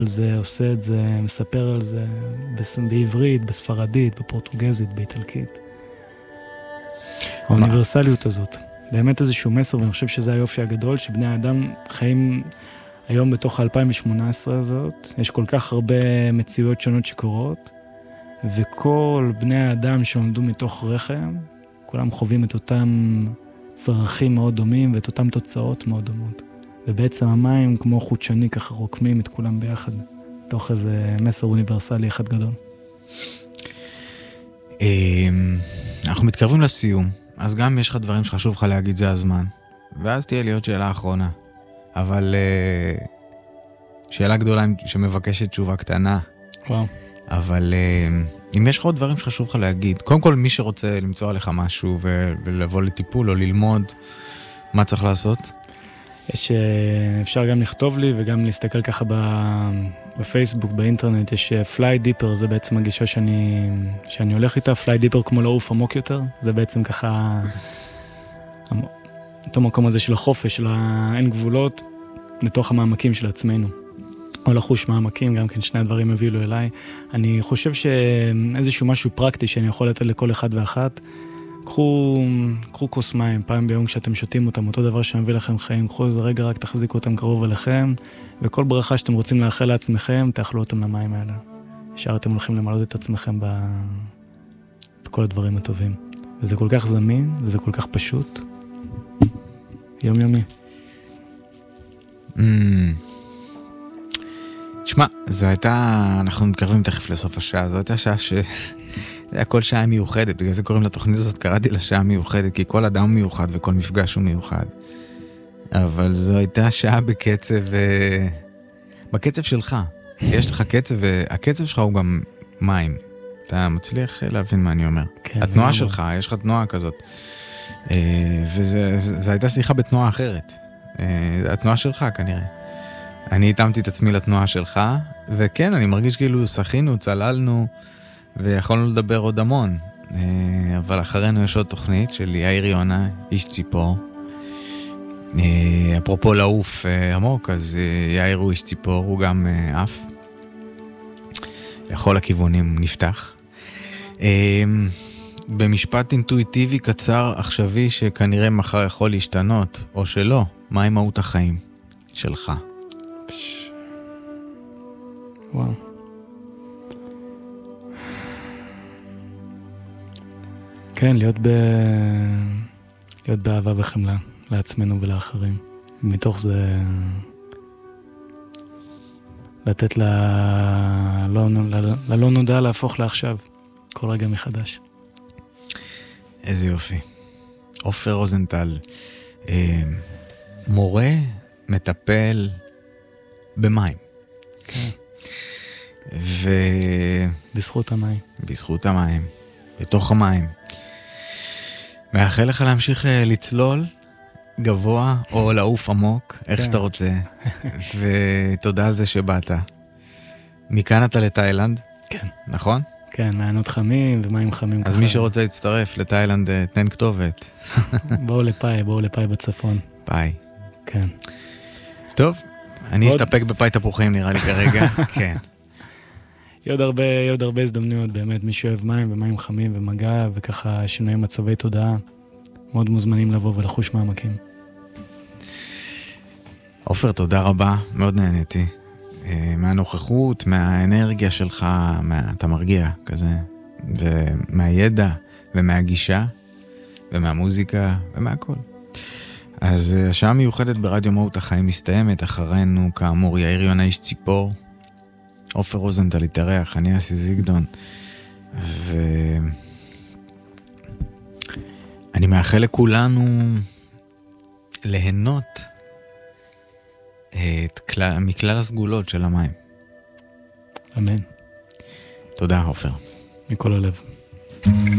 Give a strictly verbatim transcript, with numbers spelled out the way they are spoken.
זה עושה את זה, מספר על זה בעברית, בספרדית, בפורטוגזית, באיטלקית. האוניברסליות הזאת. באמת איזשהו מסר, ואני חושב שזה היופי הגדול, שבני האדם חיים היום בתוך ה-אלפיים ושמונה עשרה הזאת. יש כל כך הרבה מציאויות שונות שקורות, וכל בני האדם שעומדו מתוך רחם, כולם חווים את אותם צרכים מאוד דומים, ואת אותם תוצאות מאוד דומות. ובעצם המים, כמו חוט שני, ככה רוקמים את כולם ביחד, תוך איזה מסר אוניברסלי אחד גדול. אנחנו מתקרבים לסיום, אז גם יש לך דברים שחשוב לך להגיד, זה הזמן. ואז תהיה לי עוד שאלה אחרונה. אבל שאלה גדולה שמבקשת תשובה קטנה. וואו. אבל אם יש לך עוד דברים שחשוב לך להגיד, קודם כל מי שרוצה למצוא עליך משהו ולבוא לטיפול או ללמוד, מה צריך לעשות? יש, אפשר גם לכתוב לי וגם להסתכל ככה בפייסבוק, באינטרנט, יש פליי דיפר, זה בעצם הגישה שאני, שאני הולך איתה, פליי דיפר כמו לעוף עמוק יותר, זה בעצם ככה, אותו מקום הזה של החופש, של האין גבולות, לתוך המעמקים של עצמנו. או לחוש מעמקים, גם כן שני הדברים הביאו אליי. אני חושב שאיזשהו משהו פרקטי שאני יכול לתת לכל אחד ואחת, קחו, קחו כוס מים, פעם ביום כשאתם שותים אותם, אותו דבר שמביא לכם חיים, קחו איזה רגע, רק תחזיקו אותם קרוב אליכם, וכל ברכה שאתם רוצים לאחל לעצמכם, תאכלו אותם למים האלה. ישר אתם הולכים למלות את עצמכם ב... בכל הדברים הטובים. וזה כל כך זמין, וזה כל כך פשוט. יומיומי. Mm. תשמע, זו הייתה, אנחנו מתקרבים תכף לסוף השעה, זו הייתה שעה ש... זה היה כל שעה מיוחדת, בגלל זה קוראים לתוכנית הזאת, קראתי לה שעה מיוחדת, כי כל אדם מיוחד וכל מפגש הוא מיוחד. אבל זו הייתה שעה בקצב, בקצב שלך. יש לך קצב, והקצב שלך הוא גם מים. אתה מצליח להבין מה אני אומר. כן, התנועה שלך, יש לך תנועה כזאת. וזו הייתה שיחה בתנועה אחרת. התנועה שלך כנראה. אני התאמתי את עצמי לתנועה שלך, וכן, אני מרגיש כאילו שחינו, צללנו, ויכולנו לדבר עוד המון. אבל אחרינו יש עוד תוכנית של יאיר יונה, איש ציפור. אפרופו לעוף עמוק, אז יאיר הוא איש ציפור, הוא גם אף. לכל הכיוונים נפתח. במשפט אינטואיטיבי קצר עכשווי שכנראה מחר יכול להשתנות, או שלא, מהי מהות החיים שלך? וואו. כן, להיות ב... להיות באהבה וחמלה לעצמנו ולאחרים. מתוך זה לתת ל... לא... ל... ללא נודע להפוך לעכשיו. כל רגע מחדש. איזה יופי. עופר רוזנטל, אה, מורה, מטפל במים. כן. ו... בזכות המים. בזכות המים. בתוך המים. מאחל לך להמשיך לצלול גבוה או לעוף עמוק, איך כן. שאתה רוצה. ותודה על זה שבאת. מכאן אתה לתאילנד? כן. נכון? כן, מעיינות חמים ומים חמים. אז ככה. מי שרוצה להצטרף לתאילנד, תן כתובת. בואו לפאי, בואו לפאי בצפון. פאי. כן. טוב, אני עוד... אסתפק בפאי תפוחים נראה לי כרגע. כן. יהיה עוד הרבה, יהיה עוד הרבה הזדמנויות, באמת, מי שאוהב מים ומים חמים ומגע, וככה שינוי מצבי תודעה, מאוד מוזמנים לבוא ולחוש מעמקים. עופר, תודה רבה, מאוד נהניתי. מהנוכחות, מהאנרגיה שלך, מה... אתה מרגיע כזה, ומהידע, ומהגישה, ומהמוזיקה, ומהכל. אז השעה מיוחדת ברדיו מהות החיים מסתיימת, אחרינו כאמור יאיר יונה איש ציפור, עופר רוזנטל התארח, אני אסי זיגדון, ואני מאחל לכולנו ליהנות את כלל, מכלל הסגולות של המים. אמן. תודה עופר. מכל הלב.